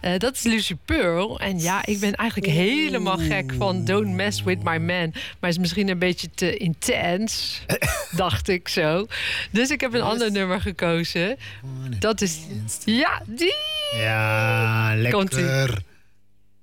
Dat is Lucy Pearl. En ja, ik ben eigenlijk helemaal gek van Don't Mess With My Man. Maar is misschien een beetje te intens, dacht ik zo. Dus ik heb een ander nummer gekozen. Dat is... Ja, die! Ja, lekker. Komt-ie.